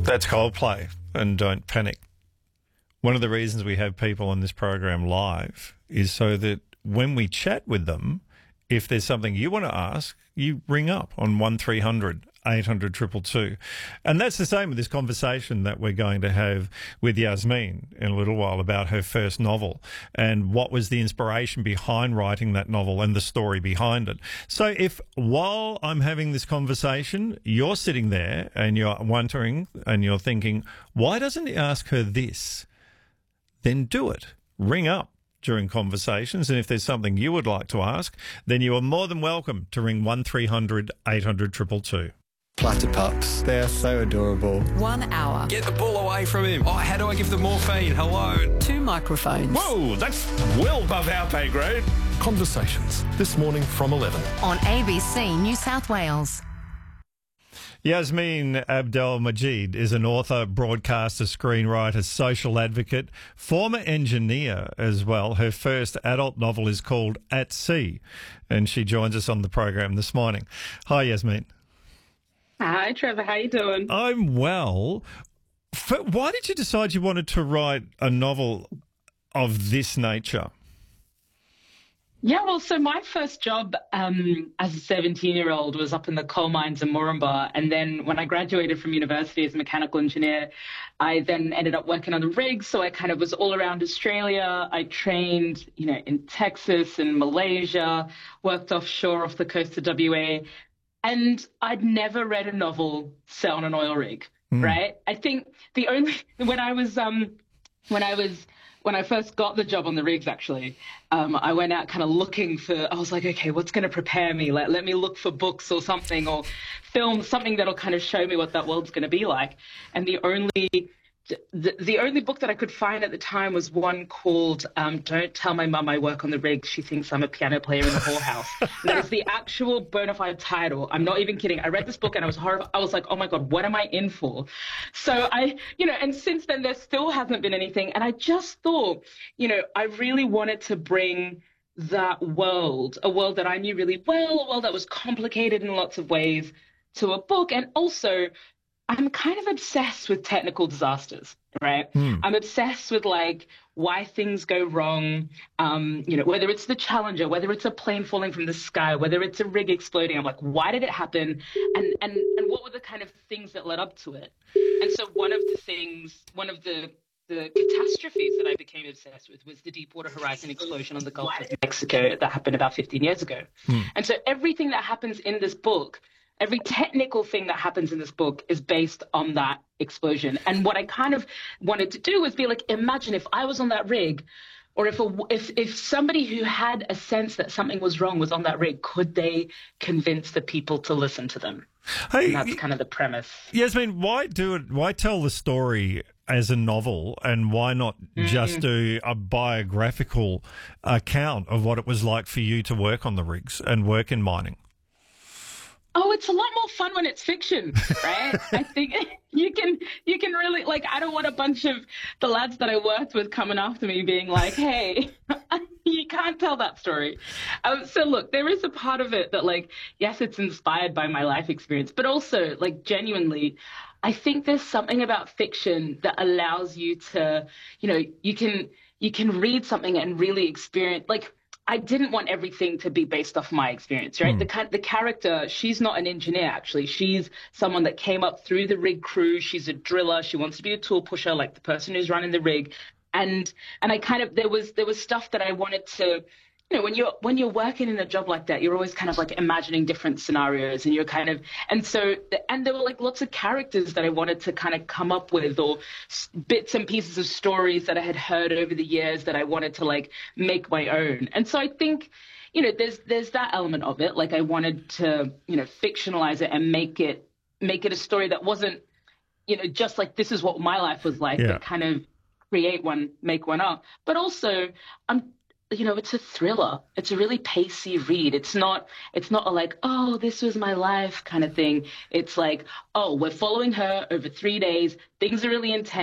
That's Coldplay and Don't Panic. One of the reasons we have people on this program live is so that when we chat with them, if there's something you want to ask, you ring up on 1300 800 222. And that's the same with this conversation that we're going to have with Yasmin in a little while about her first novel and what was the inspiration behind writing that novel and the story behind it. So if while I'm having this conversation, you're sitting there and you're wondering and you're thinking, why doesn't he ask her this? Then do it. Ring up during conversations, and if there's something you would like to ask, then you are more than welcome to ring 1300 800 222. Platypups. They are so adorable. 1 hour. Get the ball away from him. Oh, how do I give them morphine? Hello. 2 microphones. Whoa, that's well above our pay grade. Conversations, this morning from 11. On ABC New South Wales. Yasmin Abdel-Majid is an author, broadcaster, screenwriter, social advocate, former engineer as well. Her first adult novel is called At Sea, and she joins us on the program this morning. Hi, Yasmin. Hi, Trevor. How you doing? I'm well. Why did you decide you wanted to write a novel of this nature? Yeah, well, so my first job as a 17-year-old was up in the coal mines in Moranbah. And then when I graduated from university as a mechanical engineer, I then ended up working on the rigs. So I kind of was all around Australia. I trained, in Texas and Malaysia, worked offshore off the coast of WA. And I'd never read a novel set on an oil rig, right? I think when I first got the job on the rigs, actually, I went out kind of looking I was like, okay, what's going to prepare me? Let me look for books or something, or film something that'll kind of show me what that world's going to be like. And the only book that I could find at the time was one called Don't Tell My Mum I Work on the Rigs. She thinks I'm a piano player in the whorehouse. That is the actual bona fide title. I'm not even kidding. I read this book and I was horrified. I was like, oh my God, what am I in for? So and since then there still hasn't been anything. And I just thought, I really wanted to bring that world, a world that I knew really well, a world that was complicated in lots of ways, to a book. And also, I'm kind of obsessed with technical disasters, right? I'm obsessed with why things go wrong, whether it's the Challenger, whether it's a plane falling from the sky, whether it's a rig exploding. I'm like, why did it happen? And what were the kind of things that led up to it? And so one of the catastrophes that I became obsessed with was the Deepwater Horizon explosion on the Gulf of Mexico that happened about 15 years ago. And so everything that happens in this book, every technical thing that happens in this book is based on that explosion. And what I kind of wanted to do was be like, imagine if I was on that rig, or if somebody who had a sense that something was wrong was on that rig, could they convince the people to listen to them? Hey, and that's kind of the premise. Yasmin, why do it? Why tell the story as a novel, and why not just do a biographical account of what it was like for you to work on the rigs and work in mining? Oh, it's a lot more fun when it's fiction, right? I think you can really, I don't want a bunch of the lads that I worked with coming after me being like, hey, you can't tell that story. So look, there is a part of it that yes, it's inspired by my life experience, but also genuinely, I think there's something about fiction that allows you to, you can read something and really experience, I didn't want everything to be based off my experience, right? The character, she's not an engineer, actually. She's someone that came up through the rig crew. She's a driller. She wants to be a tool pusher, like the person who's running the rig. And I kind of, there was stuff that I wanted to, when you're working in a job like that, you're always kind of imagining different scenarios, and you're kind of, and there were lots of characters that I wanted to kind of come up with, or bits and pieces of stories that I had heard over the years that I wanted to make my own. And so I think, there's that element of it. I wanted to, fictionalize it and make it a story that wasn't, just this is what my life was like, but kind of create one, make one up. But also, it's a thriller. It's a really pacey read. It's not a oh, this was my life kind of thing. It's oh, we're following her over 3 days. Things are really intense.